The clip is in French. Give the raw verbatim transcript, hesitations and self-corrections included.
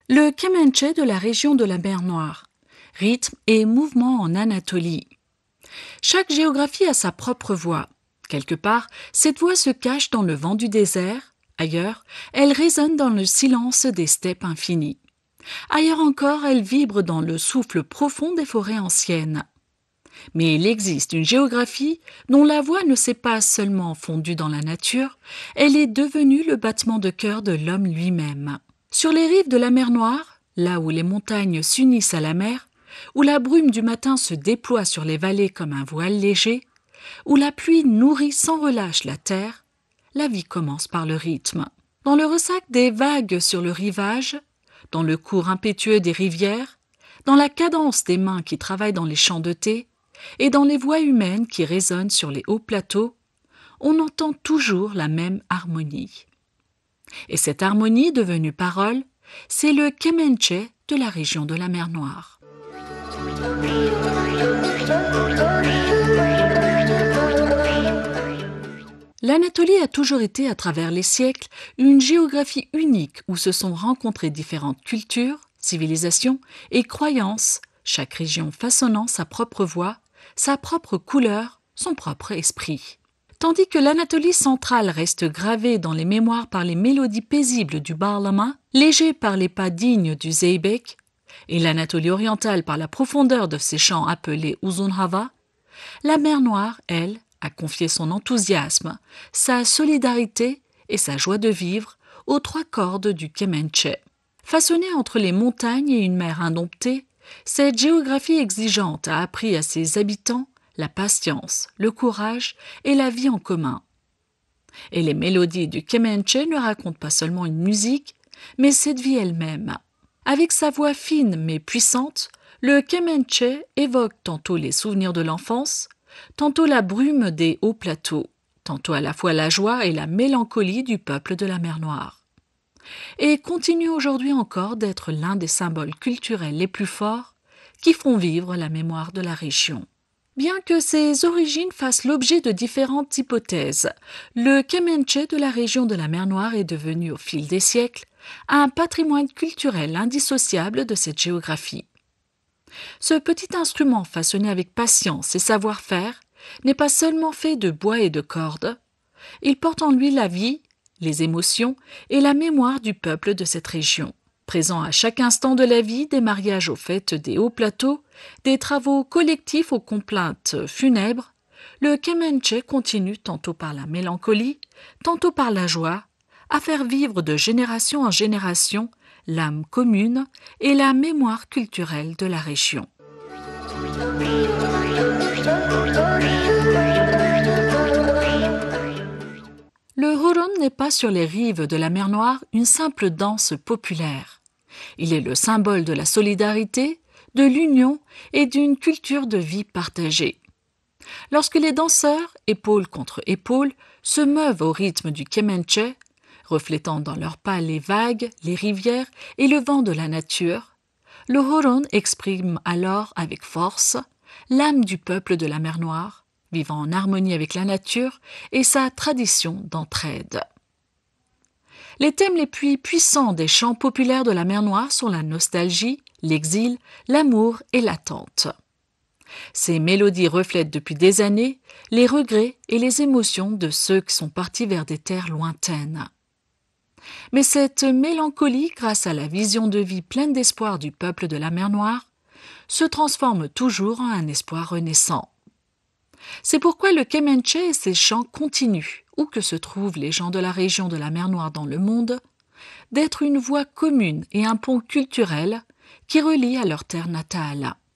Le Kemençe de la région de la mer Noire. Rythme et mouvement en Anatolie. Chaque géographie a sa propre voix. Quelque part, cette voix se cache dans le vent du désert. Ailleurs, elle résonne dans le silence des steppes infinies. Ailleurs encore, elle vibre dans le souffle profond des forêts anciennes. Mais il existe une géographie dont la voix ne s'est pas seulement fondue dans la nature, elle est devenue le battement de cœur de l'homme lui-même. Sur les rives de la mer Noire, là où les montagnes s'unissent à la mer, où la brume du matin se déploie sur les vallées comme un voile léger, où la pluie nourrit sans relâche la terre, la vie commence par le rythme. Dans le ressac des vagues sur le rivage, dans le cours impétueux des rivières, dans la cadence des mains qui travaillent dans les champs de thé, et dans les voix humaines qui résonnent sur les hauts plateaux, on entend toujours la même harmonie. Et cette harmonie devenue parole, c'est le Kemençe de la région de la mer Noire. L'Anatolie a toujours été, à travers les siècles, une géographie unique où se sont rencontrées différentes cultures, civilisations et croyances, chaque région façonnant sa propre voix, sa propre couleur, son propre esprit. Tandis que l'Anatolie centrale reste gravée dans les mémoires par les mélodies paisibles du Bağlama, léger par les pas dignes du Zeybek, et l'Anatolie orientale par la profondeur de ses chants appelés Uzun Hava, la mer Noire, elle, a confié son enthousiasme, sa solidarité et sa joie de vivre aux trois cordes du Kemençe. Façonnée entre les montagnes et une mer indomptée, cette géographie exigeante a appris à ses habitants la patience, le courage et la vie en commun. Et les mélodies du Kemençe ne racontent pas seulement une musique, mais cette vie elle-même. Avec sa voix fine mais puissante, le Kemençe évoque tantôt les souvenirs de l'enfance, tantôt la brume des hauts plateaux, tantôt à la fois la joie et la mélancolie du peuple de la mer Noire. Et continue aujourd'hui encore d'être l'un des symboles culturels les plus forts qui font vivre la mémoire de la région. Bien que ses origines fassent l'objet de différentes hypothèses, le Kemençe de la région de la mer Noire est devenu au fil des siècles un patrimoine culturel indissociable de cette géographie. Ce petit instrument façonné avec patience et savoir-faire n'est pas seulement fait de bois et de cordes, il porte en lui la vie, les émotions et la mémoire du peuple de cette région. Présent à chaque instant de la vie, des mariages aux fêtes des hauts plateaux, des travaux collectifs aux complaintes funèbres, le Kemençe continue tantôt par la mélancolie, tantôt par la joie, à faire vivre de génération en génération l'âme commune et la mémoire culturelle de la région. Le Horon n'est pas sur les rives de la mer Noire une simple danse populaire. Il est le symbole de la solidarité, de l'union et d'une culture de vie partagée. Lorsque les danseurs, épaule contre épaule, se meuvent au rythme du Kemençe, reflétant dans leurs pas les vagues, les rivières et le vent de la nature, le Horon exprime alors avec force l'âme du peuple de la mer Noire, vivant en harmonie avec la nature et sa tradition d'entraide. Les thèmes les plus puissants des chants populaires de la mer Noire sont la nostalgie, l'exil, l'amour et l'attente. Ces mélodies reflètent depuis des années les regrets et les émotions de ceux qui sont partis vers des terres lointaines. Mais cette mélancolie, grâce à la vision de vie pleine d'espoir du peuple de la mer Noire, se transforme toujours en un espoir renaissant. C'est pourquoi le Kemençe et ses chants continuent, où que se trouvent les gens de la région de la mer Noire dans le monde, d'être une voix commune et un pont culturel qui relie à leur terre natale.